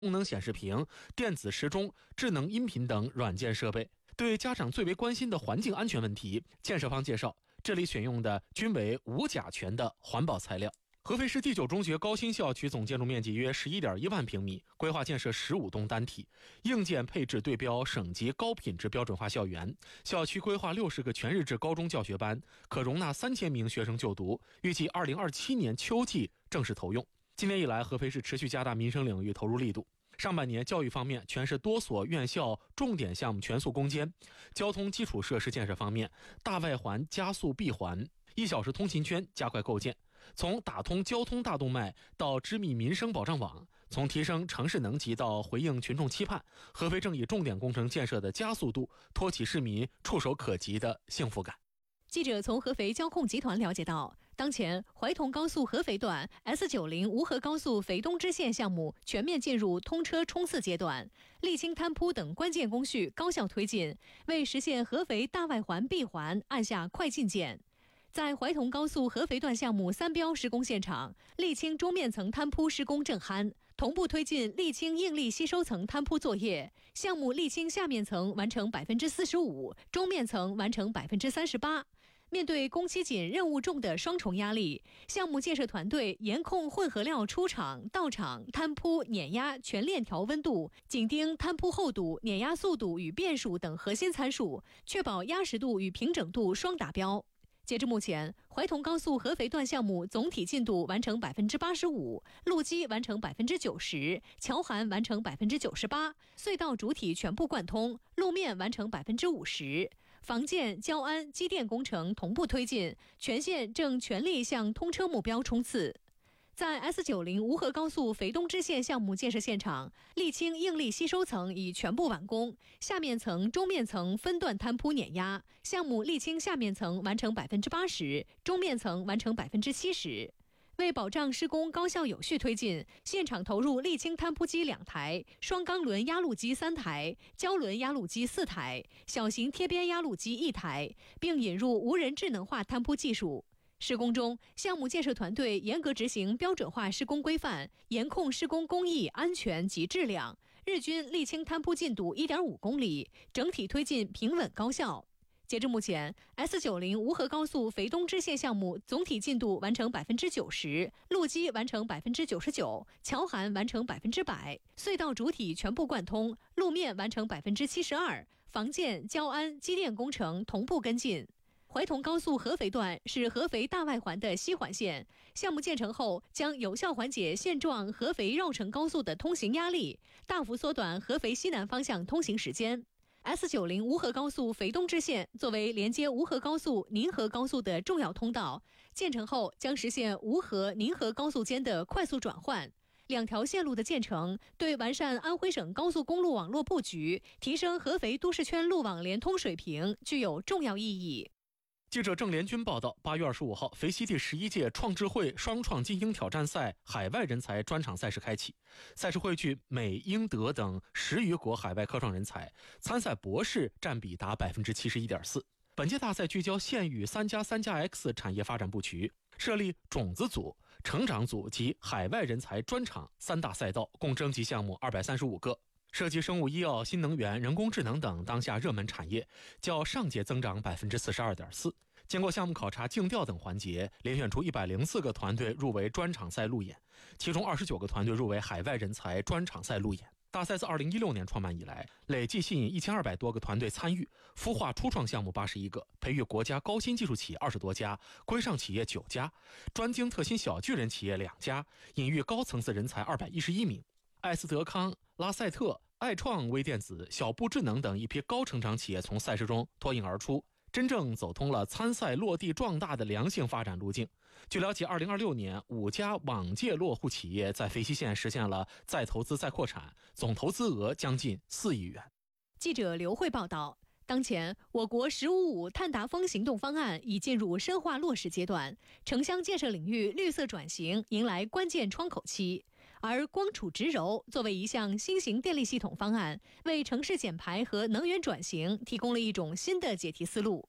功能显示屏、电子时钟、智能音频等软件设备。对家长最为关心的环境安全问题，建设方介绍，这里选用的均为无甲醛的环保材料。合肥市第9中学高新校区总建筑面积约11.1万平米，规划建设15栋单体，硬件配置对标省级高品质标准化校园。校区规划60个全日制高中教学班，可容纳3000名学生就读，预计2027年秋季正式投用。今年以来，合肥市持续加大民生领域投入力度。上半年教育方面，全市多所院校重点项目全速攻坚。交通基础设施建设方面，大外环加速闭环，1小时通勤圈加快构建。从打通交通大动脉到织密民生保障网，从提升城市能级到回应群众期盼，合肥正以重点工程建设的加速度，托起市民触手可及的幸福感。 记者从合肥交控集团了解到，当前怀同高速合肥段 S90 无河高速肥东支线项目全面进入通车冲刺阶段，沥青摊铺等关键工序高效推进，为实现合肥大外环闭环按下快进键。在怀同高速合肥段项目3标施工现场，沥青中面层摊铺施工正酣，同步推进沥青应力吸收层摊铺作业。项目沥青下面层完成45%，中面层完成38%。面对工期紧、任务重的双重压力，项目建设团队严控混合料出厂、到厂、摊铺、碾压全链条温度，紧盯摊铺厚度、碾压速度与变数等核心参数，确保压实度与平整度双达标。截至目前，怀同高速合肥段项目总体进度完成85%，路基完成90%，桥涵完成98%，隧道主体全部贯通，路面完成50%，防建、交安、机电工程同步推进，全线正全力向通车目标冲刺。在 S90 无河高速肥东支线项目建设现场，沥青应力吸收层已全部完工，下面层、中面层分段摊铺碾压，项目沥青下面层完成80%，中面层完成70%。为保障施工高效有序推进，现场投入沥青摊铺机2台、双钢轮压路机3台、胶轮压路机4台、小型贴边压路机1台，并引入无人智能化摊铺技术。施工中，项目建设团队严格执行标准化施工规范，严控施工工艺、安全及质量，日均沥青摊铺进度1.5公里，整体推进平稳高效。截至目前 ，S90 无河高速肥东支线项目总体进度完成90%，路基完成99%，桥涵完成100%，隧道主体全部贯通，路面完成72%，防建、交安、机电工程同步跟进。怀同高速合肥段是合肥大外环的西环线，项目建成后将有效缓解现状合肥绕城高速的通行压力，大幅缩短合肥西南方向通行时间。S90 无河高速肥东支线作为连接无河高速、宁河高速的重要通道，建成后将实现无河、宁河高速间的快速转换。2条线路的建成，对完善安徽省高速公路网络布局、提升合肥都市圈路网联通水平具有重要意义。 记者郑连军报道，8月25号，肥西第11届创智慧双创精英挑战赛海外人才专场赛事开启。赛事汇聚美、英、德等10余国海外科创人才，参赛博士占比达71.4%。本届大赛聚焦县域3+3+X 产业发展布局，设立种子组、成长组及海外人才专场3大赛道，共征集项目235个。涉及生物医药、新能源、人工智能等当下热门产业，较上届增长42.4%。经过项目考察、竞调等环节，遴选出104个团队入围专场赛路演，其中29个团队入围海外人才专场赛路演。大赛自2016年创办以来，累计吸引1200多个团队参与，孵化初创项目81个，培育国家高新技术企业20多家，规上企业9家，专精特新小巨人企业2家，引育高层次人才211名。艾斯德康、拉赛特、爱创微电子、小布智能等一批高成长企业从赛事中脱颖而出，真正走通了参赛落地壮大的良性发展路径。据了解，2026年5家往届落户企业在肥西县实现了再投资再扩产，总投资额将近4亿元。 记者刘慧报道，当前，我国“15+5”碳达峰行动方案已进入深化落实阶段，城乡建设领域绿色转型迎来关键窗口期。而光储直柔作为一项新型电力系统方案，为城市减排和能源转型提供了一种新的解题思路。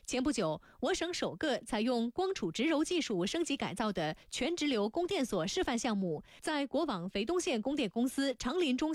前不久，我省首个采用光储直柔技术升级改造的全直流供电所示范项目，在国网肥东县供电公司长林中